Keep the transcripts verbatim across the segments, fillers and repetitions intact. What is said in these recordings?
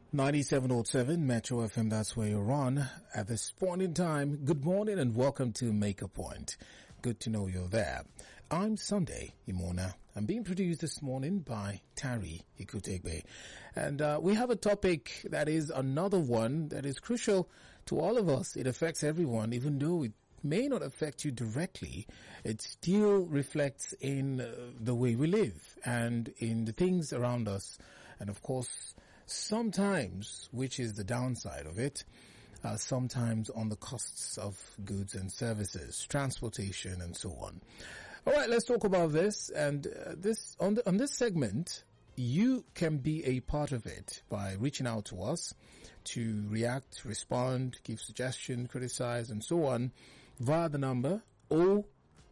ninety-seven point seven Metro F M, that's where you're on at this point in time. Good morning and welcome to Make a Point. Good to know you're there. I'm Sunday Imona. I'm being produced this morning by Tari Ikutegbe. And uh, we have a topic that is another one that is crucial to all of us. It affects everyone, even though it may not affect you directly. It still reflects in uh, the way we live and in the things around us. And of course, sometimes, which is the downside of it, uh, sometimes on the costs of goods and services, transportation and so on. All right, let's talk about this. And uh, this on the, on this segment, you can be a part of it by reaching out to us to react, respond, give suggestion, criticize, and so on via the number oh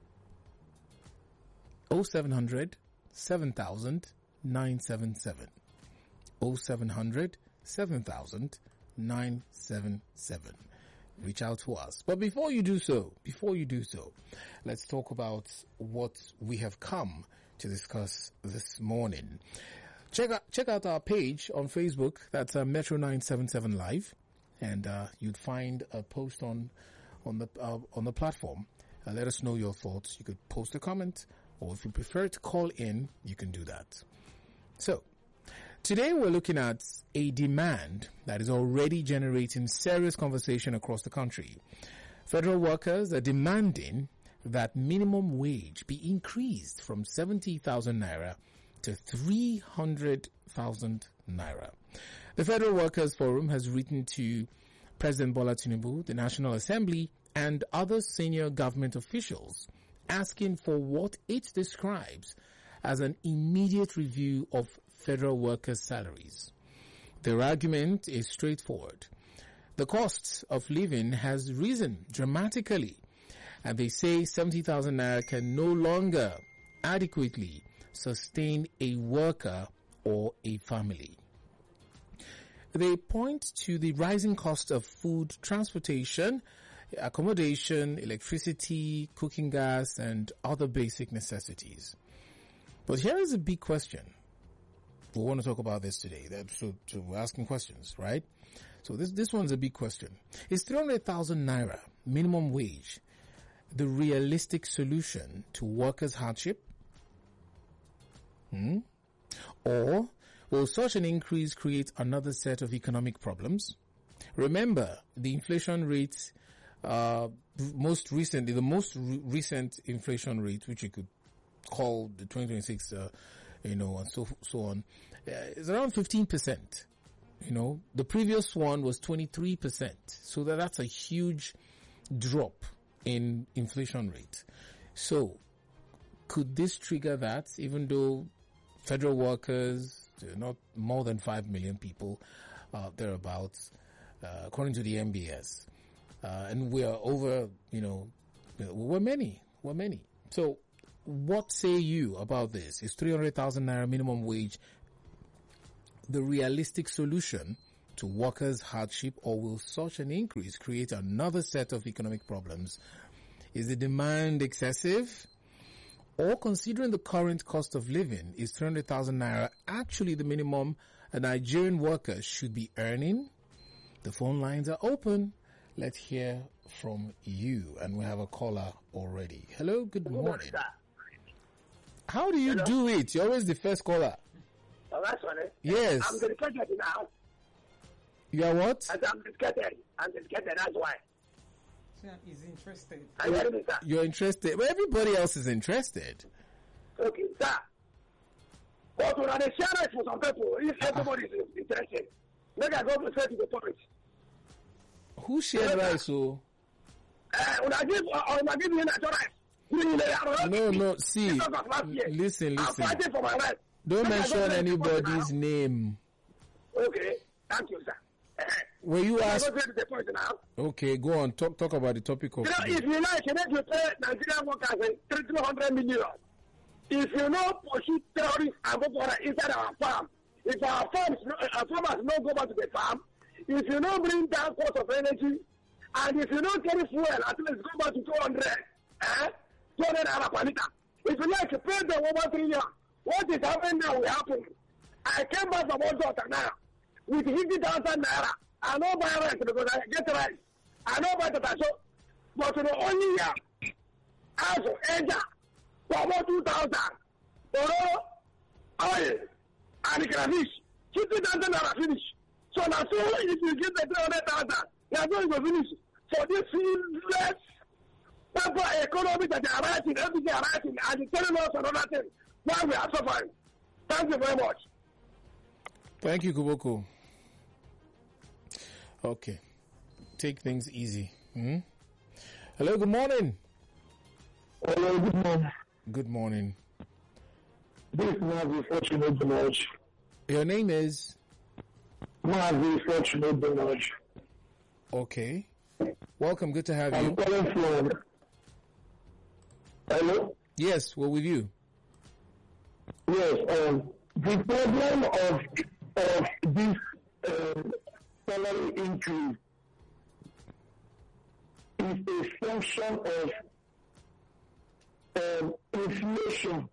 seven hundred seven thousand nine seven seven. oh seven hundred seven thousand nine seven seven. Reach out to us. But before you do so, before you do so, let's talk about what we have come to discuss this morning. Check out, check out our page on Facebook. That's uh, Metro nine seven seven Live. And, uh, you'd find a post on, on the, uh, on the platform. Uh, let us know your thoughts. You could post a comment, or if you prefer to call in, you can do that. So, today we're looking at a demand that is already generating serious conversation across the country. Federal workers are demanding that minimum wage be increased from seventy thousand naira to three hundred thousand naira. The Federal Workers Forum has written to President Bola Tinubu, the National Assembly, and other senior government officials asking for what it describes as an immediate review of federal workers' salaries. Their argument is straightforward. The cost of living has risen dramatically, and they say seventy thousand naira can no longer adequately sustain a worker or a family. They point to the rising cost of food, transportation, accommodation, electricity, cooking gas, and other basic necessities. But here is a big question. We want to talk about this today. So, so we're asking questions, right? So this, this one's a big question. Is three hundred thousand naira minimum wage the realistic solution to workers' hardship? Hmm? Or will such an increase create another set of economic problems? Remember, the inflation rate, uh, most recently, the most re- recent inflation rate, which you could call the twenty twenty-six, uh, you know, and so, so on, uh, is around fifteen percent. You know, the previous one was twenty-three percent. So that, that's a huge drop in inflation rate. So could this trigger that, even though federal workers, not more than five million people, uh, thereabouts, uh, according to the M B S, uh, and we are over, you know, we're many, we're many. So, what say you about this? Is three hundred thousand naira minimum wage the realistic solution to workers' hardship, or will such an increase create another set of economic problems? Is the demand excessive? Or, considering the current cost of living, is three hundred thousand naira actually the minimum a Nigerian worker should be earning? The phone lines are open. Let's hear from you. And we have a caller already. Hello, good morning. How do you Hello? do it? You're always the first caller. Oh, that's funny. Yes. I'm dedicated now. You are what? I'm dedicated. I'm dedicated, that's why. He's interested. Are you hearing me, sir? You're interested. But everybody else is interested. Okay, sir. But when I share it for some people, if everybody is interested, maybe I go to straight to the point. Who shared rice, so? Uh, when I give, uh, when I give you natural rice, no, no, see, listen, listen. I'm fighting for my life. Don't mention anybody's name. Okay, thank you, sir. Were you asked? The point now. Okay, go on. Talk, talk about the topic of. You know, if you like, you need to pay Nigerian workers three hundred million. If you know pursue terrorists and go for inside our farm, if our farms, our farmers no go back to the farm, if you know bring down cost of energy, and if you don't carry fuel, at least go back to two hundred, eh? two hundred naira per liter. If you like to pay them over three years, what is happening now will happen. I came back from Ojota now. with fifty thousand naira. I know buy rice because I get rice. I know buy potato. But the only year, as of Asia, for about two thousand, for oil and crayfish, fifty thousand naira finish. So now, so if you get the three hundred thousand, you are going to finish. For this less proper economy that they are writing, everything are writing, and they telling us another thing. Now we are suffering. Thank you very much. Thank you, Kuboko. Okay. Take things easy. Hmm? Hello, good morning. Hello, good morning. Good morning. This is Mavi Fortunate Benoj. Your name is? Mavi Fortunate Benoj. Okay. Welcome. Good to have I'm you. calling from. Hello? Yes, we're with you. Yes, um, the problem of of this um, salary increase is a function of um, inflation.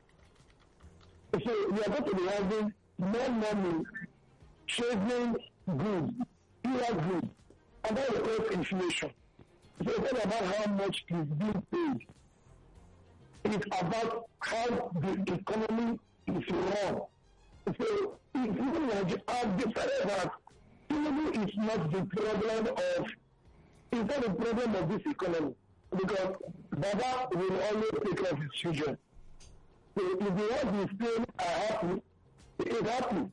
So we are going to be having more money chasing goods, pure goods, and that will cause inflation. So it's not about how much is being paid. It's about how the economy is run. So if you have decided that Tinubu is not the problem of, it's not the problem of this economy, because Baba will always take care of his children. So if the ones he saying are happy, he is happy.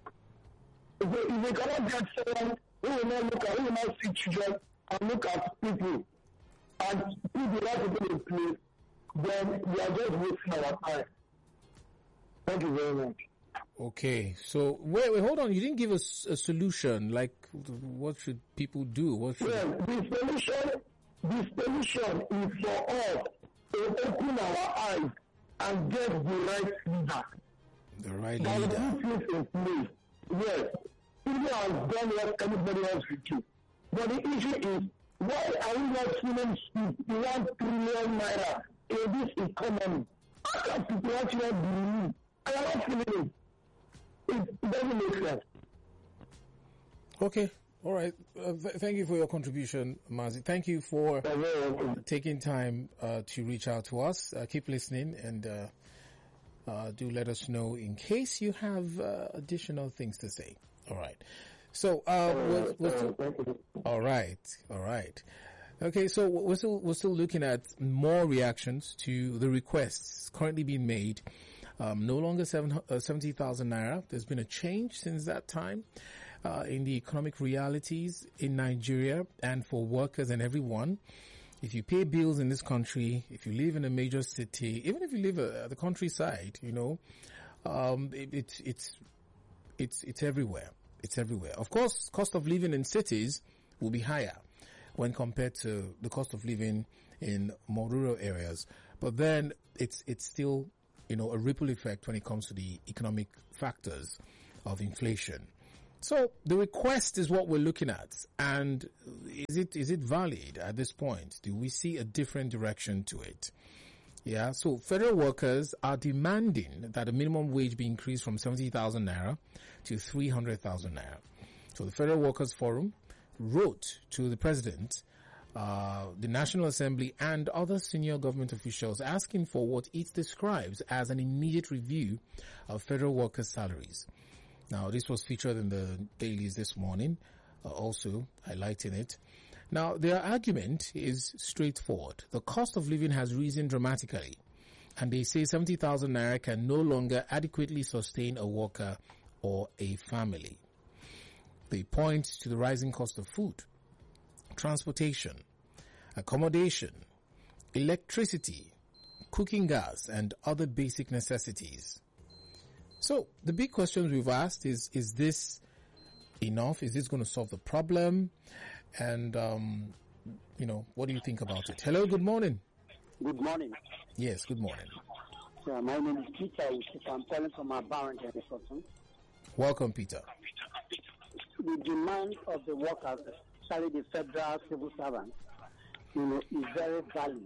So if they cannot get someone who will not look at, who will not see children and look at people and put the right people in place, then we are just wasting our time. Thank you very much. Okay, so wait, wait, hold on. You didn't give us a solution. Like, what should people do? What should? Well, the solution, the solution is for us to open our eyes and get the right leader. The right By leader. putting things in place. Yes, people have done what anybody else will do. But the issue is, why are we not feeling one trillion naira in this economy? How can people actually believe? I am not feeling it. It doesn't make sense. Okay, all right. Uh, th- thank you for your contribution, Mazi. Thank you for You're very welcome. taking time uh, to reach out to us. Uh, keep listening and uh, uh, do let us know in case you have uh, additional things to say. All right. So, uh, we're, we're still, all right, all right. Okay, so we're still we're still looking at more reactions to the requests currently being made. Um, no longer seven, uh, seventy thousand naira. There's been a change since that time uh, in the economic realities in Nigeria and for workers and everyone. If you pay bills in this country, if you live in a major city, even if you live uh, at the countryside, you know, um, it, it, it's it's it's everywhere. It's everywhere. Of course, cost of living in cities will be higher when compared to the cost of living in more rural areas. But then it's it's still, you know, a ripple effect when it comes to the economic factors of inflation. So the request is what we're looking at. And is it is it valid at this point? Do we see a different direction to it? Yeah, so federal workers are demanding that the minimum wage be increased from seventy thousand naira to three hundred thousand naira. So the Federal Workers Forum wrote to the president, uh, the National Assembly and other senior government officials asking for what it describes as an immediate review of federal workers' salaries. Now, this was featured in the dailies this morning, uh, also highlighting it. Now, their argument is straightforward. The cost of living has risen dramatically, and they say seventy thousand naira can no longer adequately sustain a worker or a family. They point to the rising cost of food, transportation, accommodation, electricity, cooking gas, and other basic necessities. So, the big questions we've asked is, is this enough? Is this going to solve the problem? And, um, you know, what do you think about it? Hello, good morning. Good morning. Yes, good morning. Yeah, my name is Peter. I'm calling from our Barron Jefferson. Welcome, Peter. The demand of the workers, especially the federal civil servants, you know, is very valid.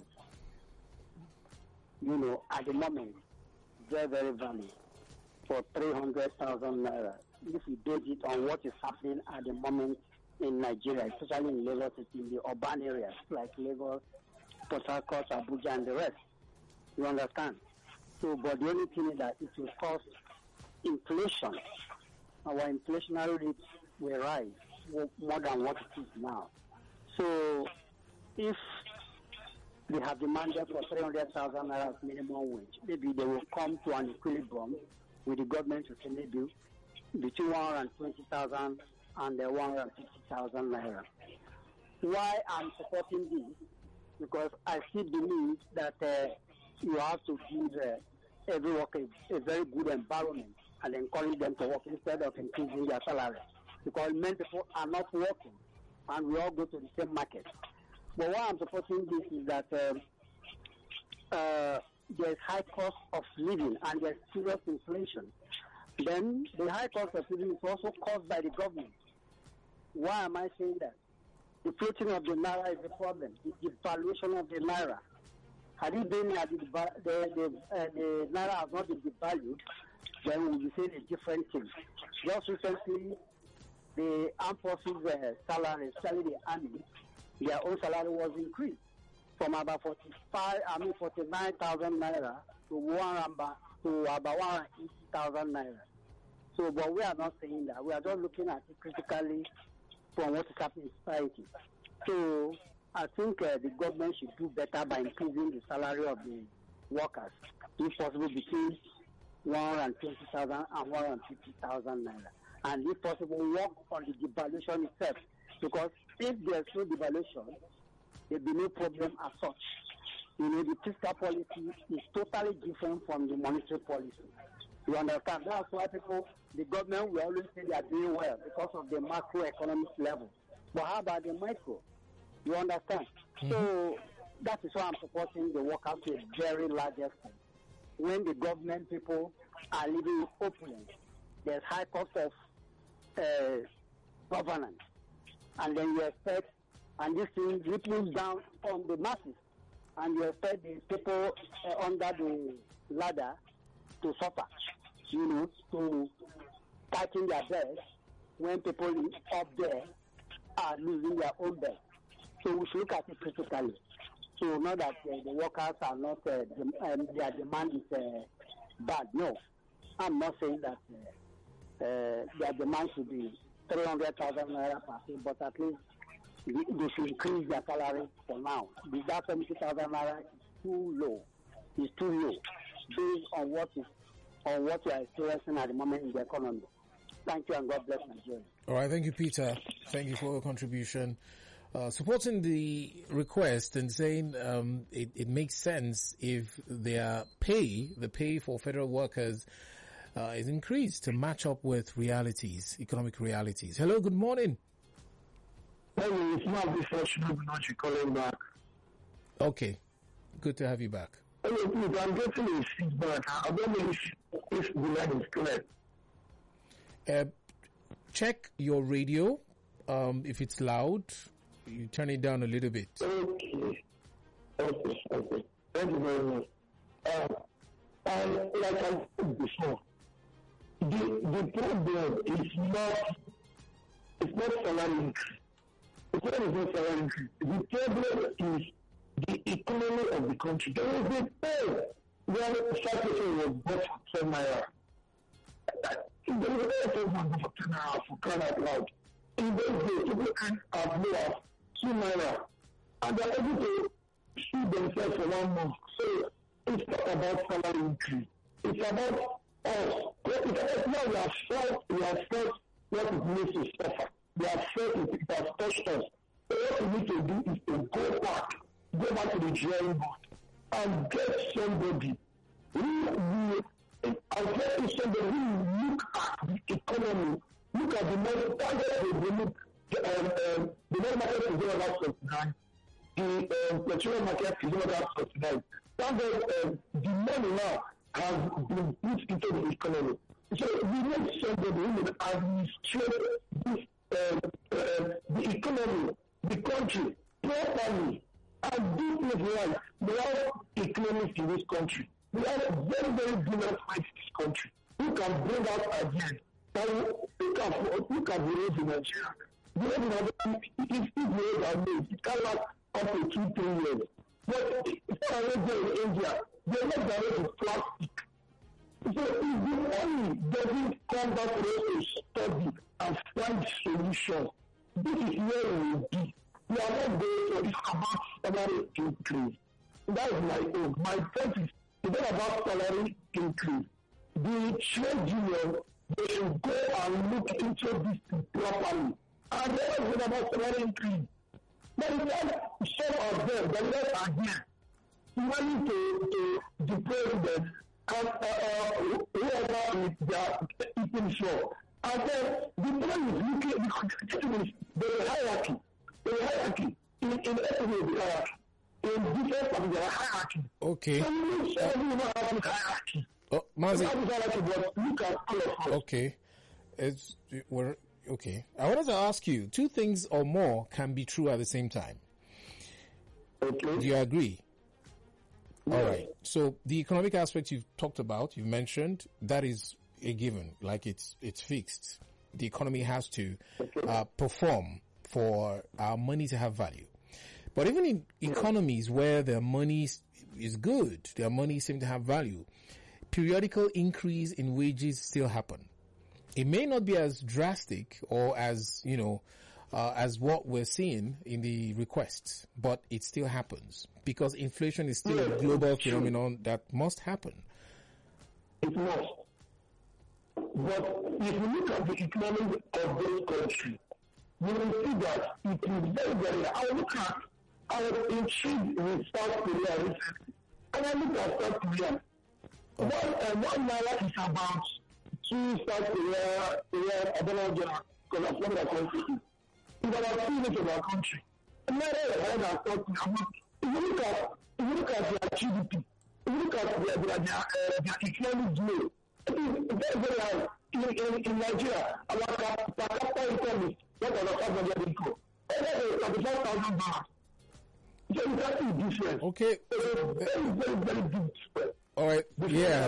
You know, at the moment, very, very valid for three hundred thousand naira. if we base it on what is happening at the moment in Nigeria, especially in Lagos, in the urban areas like Lagos, Port Harcourt, Abuja, and the rest. You understand? So, but the only thing is that it will cause inflation. Our inflationary rates will rise more than what it is now. So, if they have demanded for three hundred thousand naira minimum wage, maybe they will come to an equilibrium with the government to say maybe between one hundred twenty thousand and the one hundred fifty thousand naira. Why I'm supporting this? Because I still believe that uh, you have to give uh, every worker a, a very good environment and encourage them to work instead of increasing their salary. Because many people are not working and we all go to the same market. But why I'm supporting this is that uh, uh, there's high cost of living and there's serious inflation. Then the high cost of living is also caused by the government. Why am I saying that? The floating of the naira is a problem. The devaluation of the naira. Had it been that the, the, the, uh, the naira has not been devalued, then we will be saying a different thing. Just recently, the armed forces uh, salary, especially the army, their own salary was increased from about forty-five, I mean forty-nine thousand naira to one to about one hundred eighty thousand naira. So, but we are not saying that. We are just looking at it critically from what is happening in society. So, I think uh, the government should do better by increasing the salary of the workers, if possible between one hundred twenty thousand and one hundred fifty thousand naira. And if possible, work on the devaluation itself. Because if there's no devaluation, there'll be no problem as such. You know, the fiscal policy is totally different from the monetary policy. You understand? That's why people, the government will always say they are doing well because of the macroeconomic level. But how about the micro? You understand? Mm-hmm. So that is why I'm supporting the workers to a very large extent. When the government people are living opulence, there's high cost of uh, governance. And then you expect, and this thing ripples down on the masses, and you expect the people uh, under the ladder to suffer, you know, to tighten their belts when people up there are losing their own belt. So we should look at it critically. So not that uh, the workers are not, uh, dem- um, their demand is uh, bad. No, I'm not saying that uh, uh, their demand should be three hundred thousand naira per se, but at least they should increase their salary for now. That seventy thousand naira is too low. It's too low based on what is on what we are experiencing at the moment in the economy. Thank you and God bless Nigeria. All right, thank you, Peter. Thank you for your contribution. Uh, supporting the request and saying um, it, it makes sense if their pay, the pay for federal workers, uh, is increased to match up with realities, economic realities. Hello, good morning. Hello, it's not before not you calling back. Okay, good to have you back. Hello, please, I'm getting a feedback. I don't know if, if the line is clear. Uh, check your radio. Um, if it's loud, you turn it down a little bit. Okay. Okay, okay. Thank you very much. Uh, and like I said before, the, the problem is not, it's not salary increase. The problem is not salary increase. The problem is the economy of the country. There was a time when starting was bought for ten naira. There was a time for ten naira for crying out loud. In those days, people earn as low as two naira, and they're able to feed themselves for one month. So it's not about salary increase. It's about us. It's now we have felt, we have felt what it means to suffer. We have felt it, it has touched us. So what we need to do is to go back, go back to the drawing board and get somebody who will, and get somebody who will look at the economy, look at the money, target the money. Um, um, the money market is all about twenty-nine. The um, petroleum market is all about twenty-nine. Thank God, um, the money now has been put into the economy. So we need somebody who will administrate this, um, uh, the economy, the country, properly, and do things right. We have economists in this country. We have very, very brilliant minds in this country who can bring out ideas that will at look at the roads in Nigeria. The roads in Nigeria, if if the roads are made, it can last up to two, three years. But if I went there in India, they make the roads with plastic. So if the money doesn't come back to us to study and find solutions, this is where we will be. We are not going to this about salary increase. That is my own. My point is, it's not about salary increase. The trade union, they should go and look into this properly. And they are not about salary increase. But it's not some of them, the left are here, willing to, to the president and uh, uh, whoever is their eating for. And then the plan is looking, because the hierarchy, the hierarchy, in, in every the hierarchy, in different of the hierarchy. Okay. So we need to not have a hierarchy. Oh, Mazi. Look at all of us. Okay. It's, we're, okay. I wanted to ask you, two things or more can be true at the same time. Okay. Do you agree? Yeah. All right. So the economic aspect you've talked about, you've mentioned, that is a given. Like it's it's fixed. The economy has to uh, perform for our money to have value. But even in economies where their money is good, their money seems to have value, periodical increase in wages still happen. It may not be as drastic or as, you know, uh, as what we're seeing in the requests, but it still happens because inflation is still a global phenomenon that must happen. It must. But if you look at the economy of this country, you will see that it is very, very, I look at, I was intrigued with South Korea recently, and I look at South Korea. One, uh, one naira is about two South Korea, Korea, I don't know, because that's what their country is. It's about two units of our country. And naira is one hundred forty. If you look at, if you look at their G D P, if you look at their, their, their, uh, their economic growth, it is very, very high. In, in, in Nigeria, our per capita income is one thousand five hundred income. And that is thirty-five thousand dollars. So it's actually different. Okay. So it's very, very, very big spread. All right. Yeah.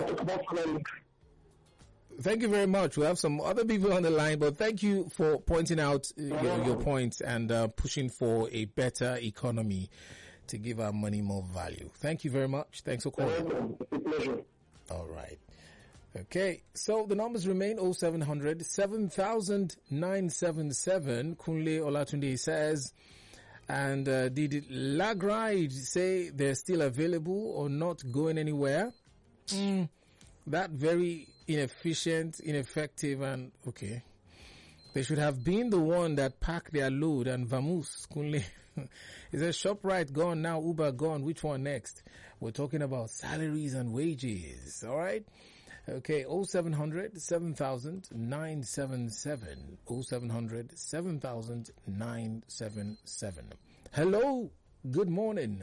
Thank you very much. We have some other people on the line, but thank you for pointing out uh, your, your points and uh, pushing for a better economy to give our money more value. Thank you very much. Thanks for calling. It's a pleasure. All right. Okay. So the numbers remain oh seven hundred, seven thousand nine seven seven. Kunle Olatunde says, and uh, did Lagride say they're still available or not going anywhere? Mm, that very inefficient, ineffective, and okay. They should have been the one that packed their load and vamoose. Kunle. Is a ShopRite gone now? Uber gone? Which one next? We're talking about salaries and wages. All right. Okay. oh seven hundred, seven thousand nine seven seven. oh seven hundred, seven thousand nine seven seven. Hello. Good morning.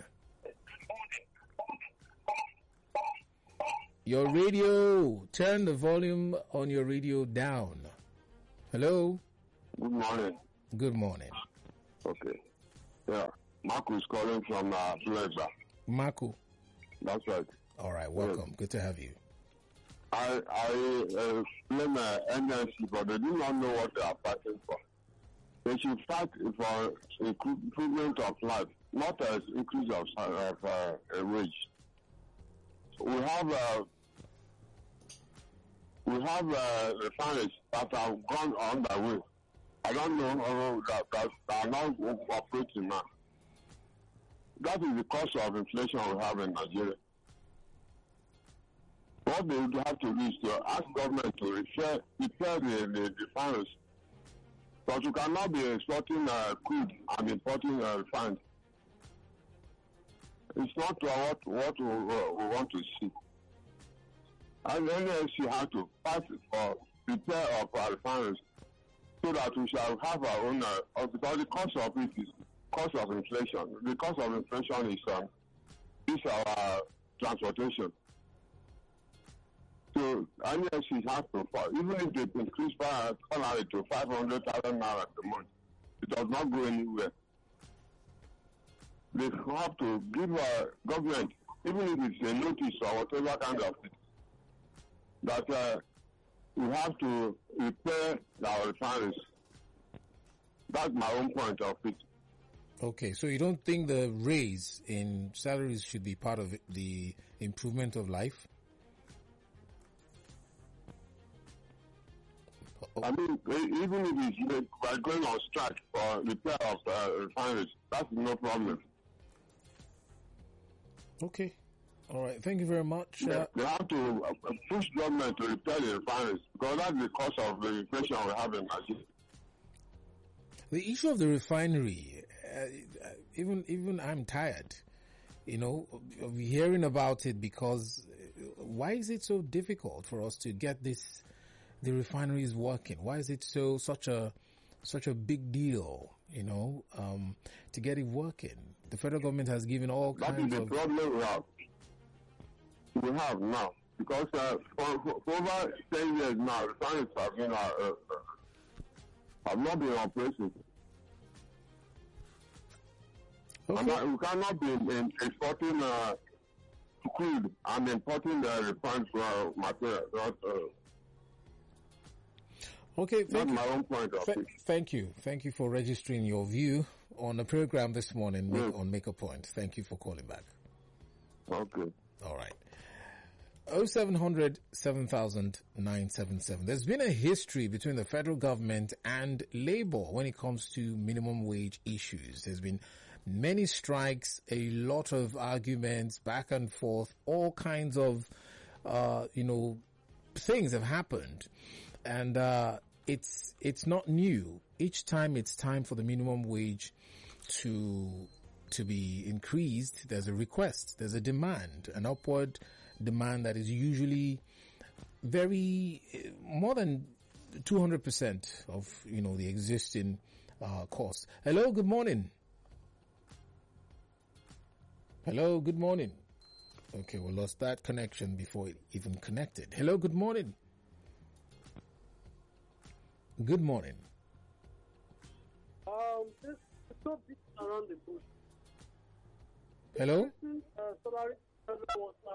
Your radio. Turn the volume on your radio down. Hello. Good morning. Good morning. Okay. Yeah. Marco is calling from uh, Florida. Marco. That's right. All right. Welcome. Yes. Good to have you. I I uh, blame uh, N L C, but they do not know what they are fighting for. They should fight for improvement of life, not an increase of, of uh, a wage. We have uh, we have uh, refineries that have gone on their way. I don't know uh, that, that are not operating now. That is the cause of inflation we have in Nigeria. What they would have to do is to ask government to repair, repair the, the refineries. But you cannot be exporting uh, crude and importing uh, refined. It's not what, what we, uh, we want to see. And N L C has to fight for repair of our refineries so that we shall have our own, uh, because the cost of it is cost of inflation. The cost of inflation is, um, is our transportation. So N L C has to fight. Even if they increase salary to five hundred thousand naira a month, it does not go anywhere. They have to give our government, even if it's a notice or whatever kind of thing, that uh, we have to repair our refineries. That's my own point of it. Okay, so you don't think the raise in salaries should be part of the improvement of life? I mean, e- even if it's by going on strike for repair of uh, refineries, that's no problem. Okay. All right. Thank you very much. They, Uh, they have to uh, push government to repair the refineries because that's the cause of the inflation we have in Nigeria. the issue of the refinery, uh, even even I'm tired, you know, of hearing about it because uh, why is it so difficult for us to get this, the refineries working? Why is it so such a such a big deal, you know, um, to get it working? The federal government has given all That is kinds the of problem we have. We have now because uh, for, for, for over ten years now, refineries have been uh, uh, have not been operating. And okay. uh, we cannot be in, exporting uh, crude and importing the refined uh, material. That, uh, Okay, that's thank you. my own point of Th- it. thank you. Thank you for registering your view on the program this morning make, Yes. on Make a Point. Thank you for calling back. Okay. All right. oh seven hundred, seven thousand, nine seven seven. There's been a history between the federal government and Labour when it comes to minimum wage issues. There's been many strikes, a lot of arguments back and forth, all kinds of, uh, you know, things have happened. And uh, it's it's not new. Each time it's time for the minimum wage to to be increased, there's a request, there's a demand, an upward demand that is usually very uh, more than two hundred percent of, you know, the existing uh, cost. Hello, good morning. Hello, good morning. Okay, we lost that connection before it even connected. Hello, good morning. Good morning. Um, this is so big around the bush. Hello? Uh, salary,